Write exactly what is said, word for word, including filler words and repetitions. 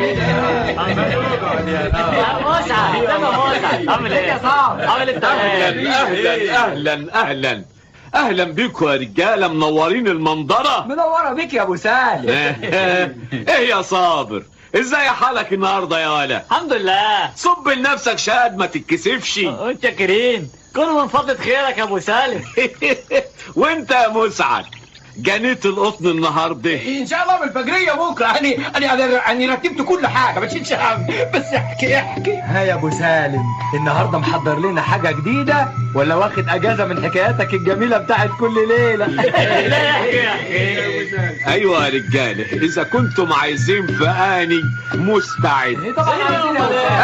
مسعد مسعد عامل ايه يا صاحبي؟ عامل انت اهلا اهلا اهلا اهلا اهلا بيكم يا رجاله، منورين المنظره. منوره بيك يا ابو سالم. ايه يا صابر، ازاي حالك النهارده يا ولا؟ الحمد لله. صب لنفسك شهاد ما تتكسفش. وانت كريم، كله من فضلة خيرك يا ابو سالم. وانت يا مسعد جنيت القطن النهارده؟ ان شاء الله بالفجريه بكره. انا انا انا رتبت كل حاجه، ما تشيلش هم. بس احكي احكي. ها يا ابو سالم، النهارده محضر لنا حاجه جديده ولا واخد اجازه من حكاياتك الجميله بتاعت كل ليله؟ لا احكي احكي. ايوه يا رجاله، اذا كنتم عايزين فاني مستعد. طبعا.